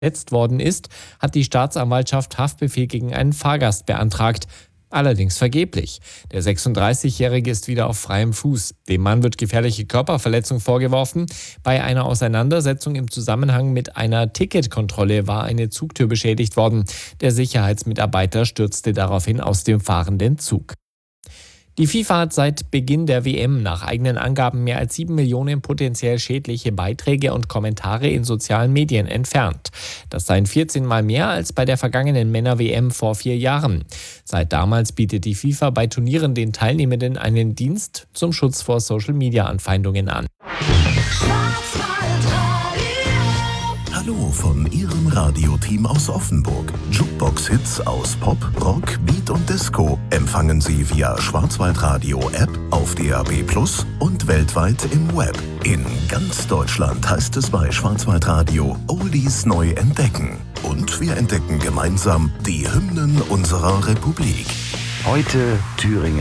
verletzt worden ist, hat die Staatsanwaltschaft Haftbefehl gegen einen Fahrgast beantragt. Allerdings vergeblich. Der 36-Jährige ist wieder auf freiem Fuß. Dem Mann wird gefährliche Körperverletzung vorgeworfen. Bei einer Auseinandersetzung im Zusammenhang mit einer Ticketkontrolle war eine Zugtür beschädigt worden. Der Sicherheitsmitarbeiter stürzte daraufhin aus dem fahrenden Zug. Die FIFA hat seit Beginn der WM nach eigenen Angaben mehr als 7 Millionen potenziell schädliche Beiträge und Kommentare in sozialen Medien entfernt. Das seien 14 Mal mehr als bei der vergangenen Männer-WM vor 4 Jahren. Seit damals bietet die FIFA bei Turnieren den Teilnehmenden einen Dienst zum Schutz vor Social-Media-Anfeindungen an. Hallo von Ihrem Radioteam aus Offenburg. Jukebox-Hits aus Pop, Rock, Beat und Disco empfangen Sie via Schwarzwaldradio-App auf DAB+ und weltweit im Web. In ganz Deutschland heißt es bei Schwarzwaldradio Oldies neu entdecken. Und wir entdecken gemeinsam die Hymnen unserer Republik. Heute Thüringen.